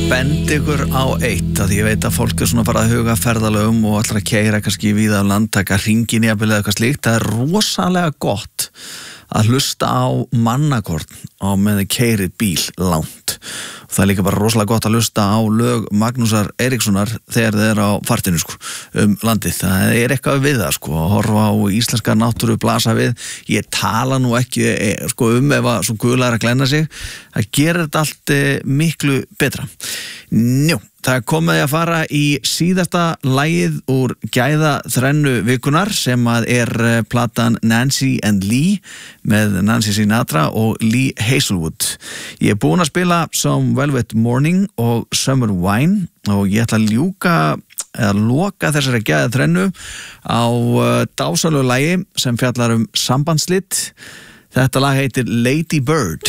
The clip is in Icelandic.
Bendi ykkur á eitt, að ég veit að fólk svona farið að huga ferðalögum og ætlar að keyra kannski víða land, taka hringinn jafnvel eða eitthvað slíkt. Það rosalega gott að hlusta á mannakorn á meðan keyrið bíl langt. Og það líka bara rosalega gott að hlusta á lög Magnúsar Eiríkssonar þegar þeir á fartinu landið. Það eitthvað við það að horfa á íslenska náttúru, blasa við. Ég tala nú ekki ef að svo guðlega að glenna sig. Það gerir þetta allt miklu betra. Það komið að fara í síðasta lagið úr gæða þrennu vikunar sem að platan Nancy and Lee með Nancy Sinatra og Lee Hazelwood. Ég búinn að spila Some Velvet Morning og Summer Wine og ég ætla að loka þessari gæða þrennu á dásalegu lagi sem fjallar sambandslit. Þetta lag heitir Lady Bird.